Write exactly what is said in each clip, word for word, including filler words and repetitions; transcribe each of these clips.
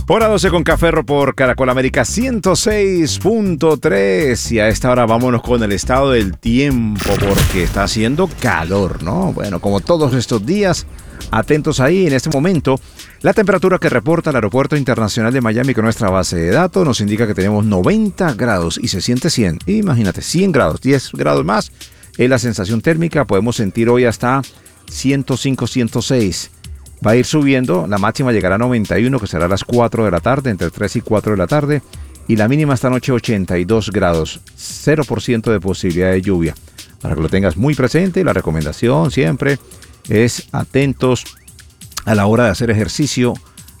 Hora doce con Café por Caracol América ciento seis punto tres. Y a esta hora vámonos con el estado del tiempo porque está haciendo calor, ¿no? Bueno, como todos estos días, atentos ahí en este momento. La temperatura que reporta el Aeropuerto Internacional de Miami con nuestra base de datos nos indica que tenemos noventa grados y se siente cien. Imagínate, cien grados, diez grados más. Es la sensación térmica. Podemos sentir hoy hasta ciento cinco, ciento seis. Va a ir subiendo, la máxima llegará a noventa y uno, que será a las cuatro de la tarde, entre tres y cuatro de la tarde. Y la mínima esta noche ochenta y dos grados, cero por ciento de posibilidad de lluvia. Para que lo tengas muy presente, la recomendación siempre es atentos a la hora de hacer ejercicio,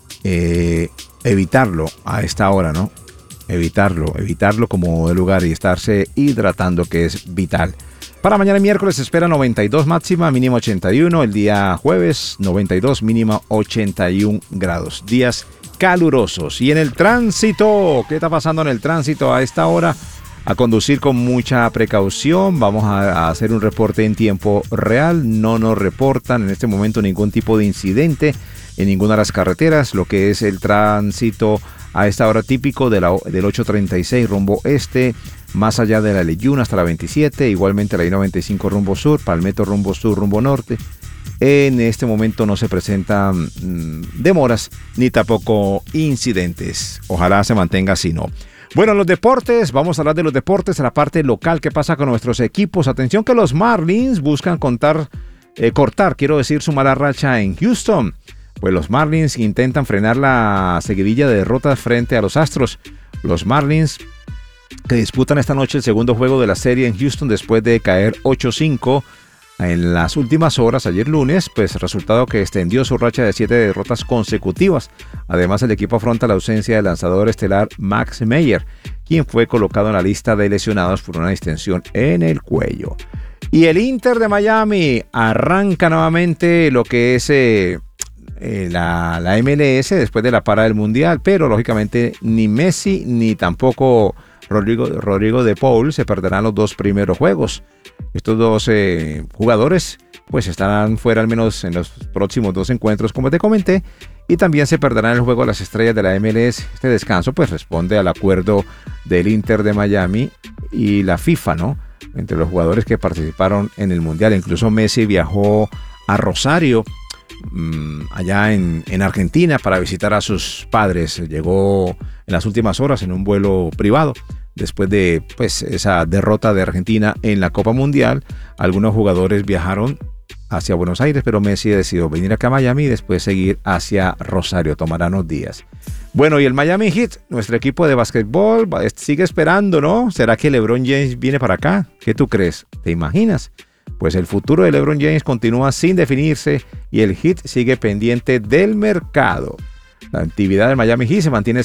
eh, evitarlo a esta hora, ¿no? Evitarlo, evitarlo como de lugar y estarse hidratando, que es vital. Para mañana miércoles se espera noventa y dos máxima, mínima ochenta y uno. El día jueves noventa y dos, mínima ochenta y uno grados. Días calurosos. Y en el tránsito, ¿qué está pasando en el tránsito a esta hora? A conducir con mucha precaución. Vamos a hacer un reporte en tiempo real. No nos reportan en este momento ningún tipo de incidente en ninguna de las carreteras. Lo que es el tránsito a esta hora típico de la, del ocho treinta y seis rumbo este, más allá de la Leyuna hasta la veintisiete, igualmente la I noventa y cinco rumbo sur, Palmetto rumbo sur, rumbo norte. En este momento no se presentan mmm, demoras ni tampoco incidentes. Ojalá se mantenga así, ¿no? Bueno, los deportes, vamos a hablar de los deportes, en la parte local, ¿qué pasa con nuestros equipos? Atención que los Marlins buscan contar, eh, cortar, quiero decir, su mala racha en Houston. Pues los Marlins intentan frenar la seguidilla de derrotas frente a los Astros. Los Marlins que disputan esta noche el segundo juego de la serie en Houston después de caer ocho cinco en las últimas horas ayer lunes, pues resultado que extendió su racha de siete derrotas consecutivas. Además, el equipo afronta la ausencia del lanzador estelar Max Meyer, quien fue colocado en la lista de lesionados por una distensión en el cuello. Y el Inter de Miami arranca nuevamente lo que es eh, eh, la, la M L S después de la parada del Mundial, pero lógicamente ni Messi ni tampoco Rodrigo, Rodrigo de Paul se perderán los dos primeros juegos. Estos dos eh, jugadores pues estarán fuera al menos en los próximos dos encuentros, como te comenté, y también se perderán el juego de las estrellas de la M L S. Este descanso pues responde al acuerdo del Inter de Miami y la FIFA, ¿no? Entre los jugadores que participaron en el Mundial. Incluso Messi viajó a Rosario, mmm, allá en, en Argentina, para visitar a sus padres. Llegó en las últimas horas en un vuelo privado. Después de pues, esa derrota de Argentina en la Copa Mundial, algunos jugadores viajaron hacia Buenos Aires, pero Messi decidió venir acá a Miami y después seguir hacia Rosario. Tomará unos días. Bueno, y el Miami Heat, nuestro equipo de básquetbol, sigue esperando, ¿no? ¿Será que LeBron James viene para acá? ¿Qué tú crees? ¿Te imaginas? Pues el futuro de LeBron James continúa sin definirse y el Heat sigue pendiente del mercado. La actividad del Miami Heat se mantiene